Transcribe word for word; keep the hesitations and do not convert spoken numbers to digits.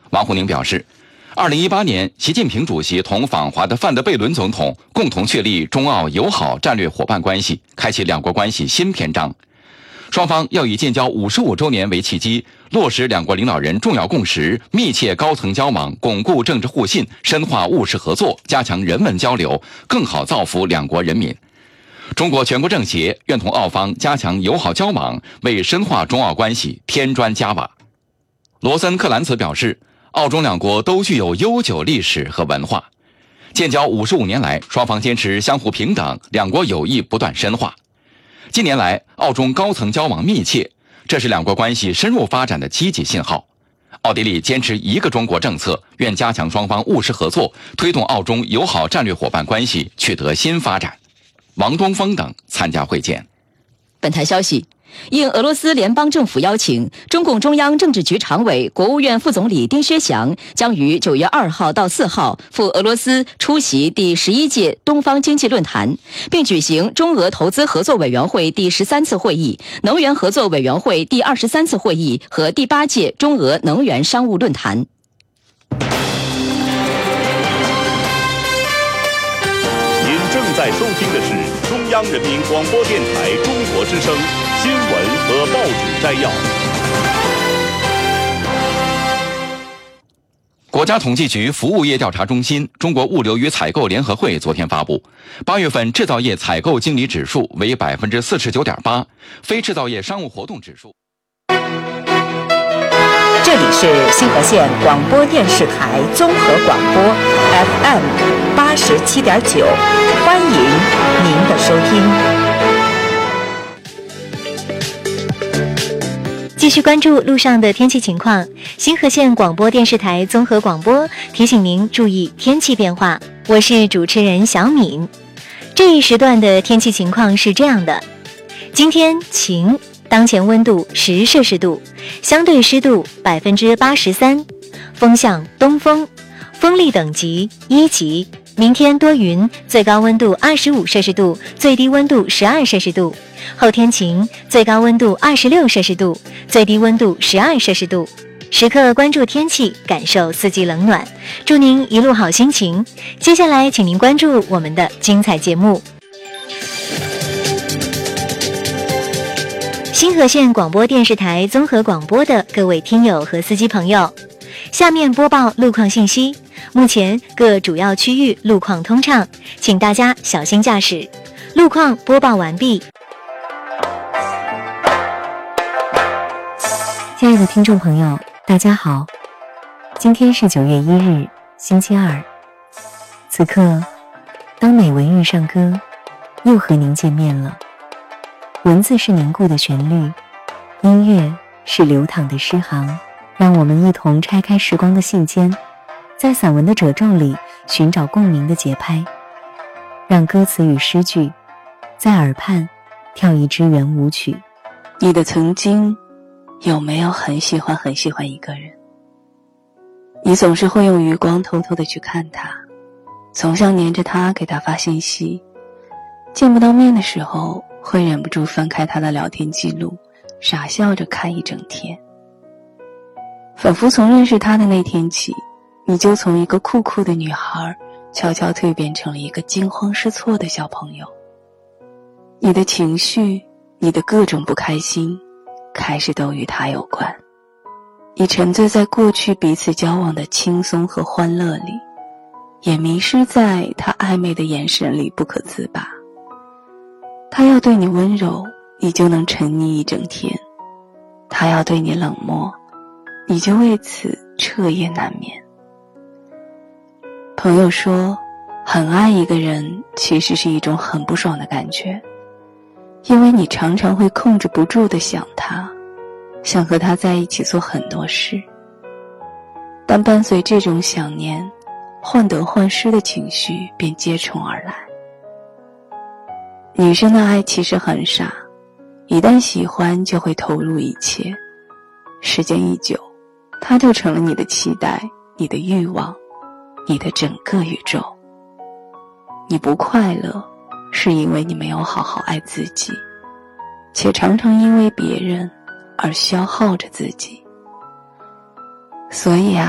王沪宁表示，二零一八年，习近平主席同访华的范德贝伦总统共同确立中澳友好战略伙伴关系，开启两国关系新篇章。双方要以建交五十五周年为契机，落实两国领导人重要共识，密切高层交往，巩固政治互信，深化务实合作，加强人文交流，更好造福两国人民。中国全国政协愿同澳方加强友好交往，为深化中澳关系添砖加瓦。罗森克兰茨表示，澳中两国都具有悠久历史和文化，建交五十五年来，双方坚持相互平等，两国友谊不断深化。近年来，澳中高层交往密切，这是两国关系深入发展的积极信号。奥地利坚持一个中国政策，愿加强双方务实合作，推动澳中友好战略伙伴关系取得新发展。王东峰等参加会见。 本台消息，应俄罗斯联邦政府邀请，中共中央政治局常委、国务院副总理丁薛祥将于九月二号到四号赴俄罗斯出席第十一届东方经济论坛，并举行中俄投资合作委员会第十三次会议、能源合作委员会第二十三次会议和第八届中俄能源商务论坛。 您正在收听的是中央人民广播电台中国之声新闻和报纸摘要。 国家统计局服务业调查中心、中国物流与采购联合会昨天发布，八月份制造业采购经理指数为百分之四十九点八，非制造业商务活动指数。 这里是新河县广播电视台综合广播 F M 八十七点九，欢迎您的收听。 继续关注路上的天气情况，新河县广播电视台综合广播提醒您注意天气变化。我是主持人小敏。这一时段的天气情况是这样的：今天晴，当前温度十摄氏度，相对湿度百分之八十三，风向东风，风力等级一级。明天多云，最高温度二十五摄氏度，最低温度十二摄氏度。后天晴，最高温度二十六摄氏度，最低温度十二摄氏度。时刻关注天气，感受四季冷暖。祝您一路好心情。接下来，请您关注我们的精彩节目。新河县广播电视台综合广播的各位听友和司机朋友，下面播报路况信息。目前各主要区域路况通畅，请大家小心驾驶。路况播报完毕。亲爱的听众朋友，大家好，今天是九月一日，星期二。此刻，当美文日上歌，又和您见面了。文字是凝固的旋律，音乐是流淌的诗行，让我们一同拆开时光的信笺，在散文的褶皱里寻找共鸣的节拍，让歌词与诗句在耳畔跳一支圆舞曲。 你的曾经有没有很喜欢很喜欢一个人？你总是会用余光偷偷地去看他，总想黏着他给他发信息，见不到面的时候会忍不住翻开他的聊天记录，傻笑着看一整天。仿佛从认识他的那天起，你就从一个酷酷的女孩悄悄蜕变成了一个惊慌失措的小朋友。你的情绪，你的各种不开心开始都与他有关。你沉醉在过去彼此交往的轻松和欢乐里，也迷失在他暧昧的眼神里不可自拔。他要对你温柔，你就能沉溺一整天；他要对你冷漠，你就为此彻夜难眠。朋友说，很爱一个人其实是一种很不爽的感觉，因为你常常会控制不住地想他，想和他在一起做很多事。但伴随这种想念，患得患失的情绪便接踵而来。女生的爱其实很傻，一旦喜欢就会投入一切，时间一久，它就成了你的期待，你的欲望，你的整个宇宙。你不快乐，是因为你没有好好爱自己，且常常因为别人而消耗着自己。所以啊，